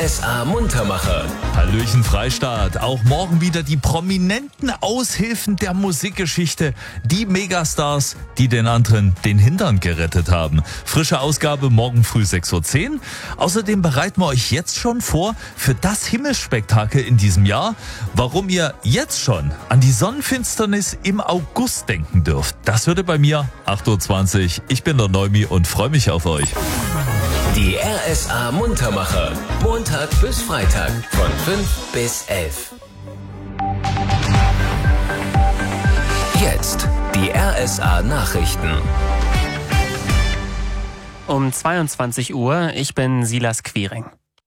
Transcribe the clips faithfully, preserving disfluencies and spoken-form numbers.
S A Muntermacher. Hallöchen Freistaat, auch morgen wieder die prominenten Aushilfen der Musikgeschichte, die Megastars, die den anderen den Hintern gerettet haben. Frische Ausgabe morgen früh sechs Uhr zehn. Außerdem bereiten wir euch jetzt schon vor für das Himmelsspektakel in diesem Jahr, warum ihr jetzt schon an die Sonnenfinsternis im August denken dürft. Das würde bei mir acht Uhr zwanzig. Ich bin der Neumi und freue mich auf euch. Die R S A Muntermacher. Montag bis Freitag von fünf bis elf. Jetzt die R S A Nachrichten. Um zweiundzwanzig Uhr, ich bin Silas Quiring.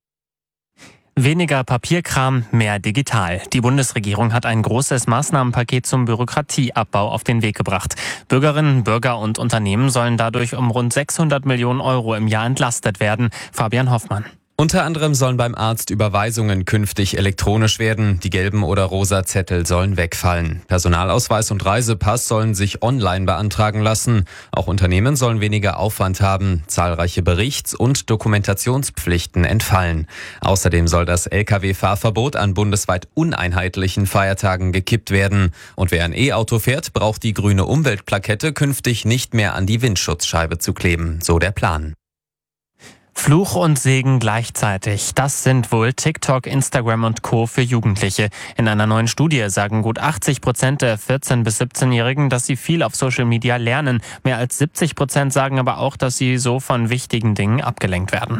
Weniger Papierkram, mehr digital. Die Bundesregierung hat ein großes Maßnahmenpaket zum Bürokratieabbau auf den Weg gebracht. Bürgerinnen, Bürger und Unternehmen sollen dadurch um rund sechshundert Millionen Euro im Jahr entlastet werden. Fabian Hoffmann. Unter anderem sollen beim Arzt Überweisungen künftig elektronisch werden. Die gelben oder rosa Zettel sollen wegfallen. Personalausweis und Reisepass sollen sich online beantragen lassen. Auch Unternehmen sollen weniger Aufwand haben. Zahlreiche Berichts- und Dokumentationspflichten entfallen. Außerdem soll das L K W-Fahrverbot an bundesweit uneinheitlichen Feiertagen gekippt werden. Und wer ein E-Auto fährt, braucht die grüne Umweltplakette künftig nicht mehr an die Windschutzscheibe zu kleben. So der Plan. Fluch und Segen gleichzeitig. Das sind wohl TikTok, Instagram und Co. für Jugendliche. In einer neuen Studie sagen gut achtzig Prozent der vierzehn- bis siebzehnjährigen, dass sie viel auf Social Media lernen. Mehr als siebzig Prozent sagen aber auch, dass sie so von wichtigen Dingen abgelenkt werden.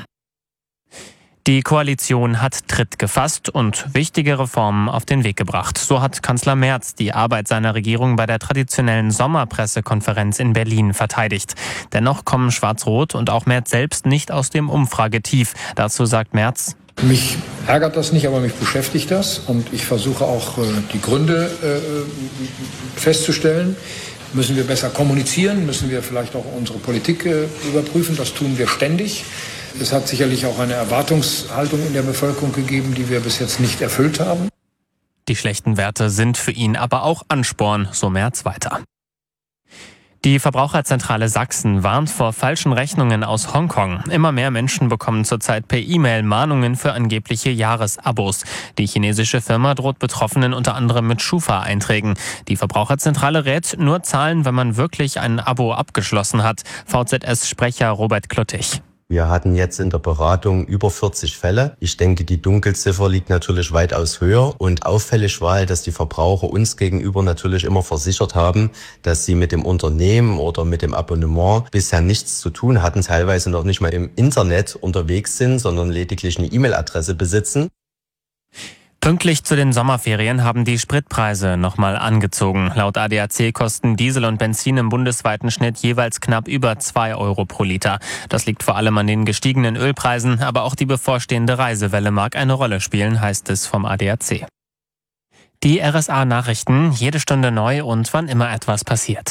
Die Koalition hat Tritt gefasst und wichtige Reformen auf den Weg gebracht. So hat Kanzler Merz die Arbeit seiner Regierung bei der traditionellen Sommerpressekonferenz in Berlin verteidigt. Dennoch kommen Schwarz-Rot und auch Merz selbst nicht aus dem Umfragetief. Dazu sagt Merz: Mich ärgert das nicht, aber mich beschäftigt das. Und ich versuche auch, die Gründe festzustellen. Müssen wir besser kommunizieren? Müssen wir vielleicht auch unsere Politik überprüfen? Das tun wir ständig. Es hat sicherlich auch eine Erwartungshaltung in der Bevölkerung gegeben, die wir bis jetzt nicht erfüllt haben. Die schlechten Werte sind für ihn aber auch Ansporn, so Merz weiter. Die Verbraucherzentrale Sachsen warnt vor falschen Rechnungen aus Hongkong. Immer mehr Menschen bekommen zurzeit per E-Mail Mahnungen für angebliche Jahresabos. Die chinesische Firma droht Betroffenen unter anderem mit Schufa-Einträgen. Die Verbraucherzentrale rät, nur zahlen, wenn man wirklich ein Abo abgeschlossen hat. V Z S-Sprecher Robert Kluttig. Wir hatten jetzt in der Beratung über vierzig Fälle. Ich denke, die Dunkelziffer liegt natürlich weitaus höher. Und auffällig war, dass die Verbraucher uns gegenüber natürlich immer versichert haben, dass sie mit dem Unternehmen oder mit dem Abonnement bisher nichts zu tun hatten, teilweise noch nicht mal im Internet unterwegs sind, sondern lediglich eine E-Mail-Adresse besitzen. Pünktlich zu den Sommerferien haben die Spritpreise nochmal angezogen. Laut A D A C kosten Diesel und Benzin im bundesweiten Schnitt jeweils knapp über zwei Euro pro Liter. Das liegt vor allem an den gestiegenen Ölpreisen, aber auch die bevorstehende Reisewelle mag eine Rolle spielen, heißt es vom A D A C. Die R S A-Nachrichten, jede Stunde neu und wann immer etwas passiert.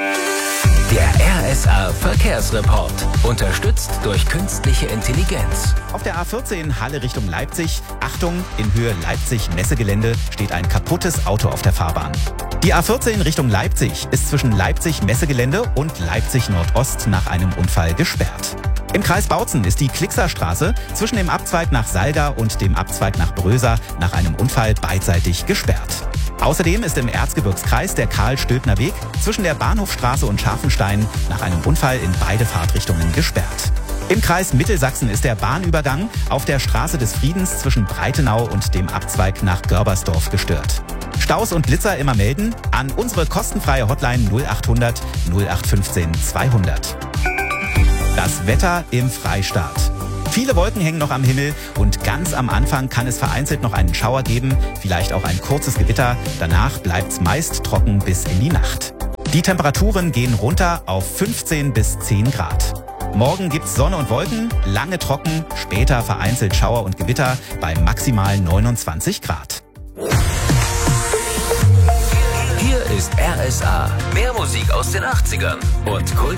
Der R S A Verkehrsreport. Unterstützt durch künstliche Intelligenz. Auf der A vierzehn Halle Richtung Leipzig. Achtung, in Höhe Leipzig-Messegelände steht ein kaputtes Auto auf der Fahrbahn. Die A vierzehn Richtung Leipzig ist zwischen Leipzig-Messegelände und Leipzig-Nordost nach einem Unfall gesperrt. Im Kreis Bautzen ist die Klickser-Straße zwischen dem Abzweig nach Salga und dem Abzweig nach Bröser nach einem Unfall beidseitig gesperrt. Außerdem ist im Erzgebirgskreis der Karl-Stöbner-Weg zwischen der Bahnhofstraße und Scharfenstein nach einem Unfall in beide Fahrtrichtungen gesperrt. Im Kreis Mittelsachsen ist der Bahnübergang auf der Straße des Friedens zwischen Breitenau und dem Abzweig nach Görbersdorf gestört. Staus und Blitzer immer melden an unsere kostenfreie Hotline null achthundert null acht fünfzehn zweihundert. Das Wetter im Freistaat. Viele Wolken hängen noch am Himmel und ganz am Anfang kann es vereinzelt noch einen Schauer geben, vielleicht auch ein kurzes Gewitter. Danach bleibt's meist trocken bis in die Nacht. Die Temperaturen gehen runter auf fünfzehn bis zehn Grad. Morgen gibt's Sonne und Wolken, lange trocken, später vereinzelt Schauer und Gewitter bei maximal neunundzwanzig Grad. Hier ist R S A. Mehr Musik aus den achtzigern und Kult.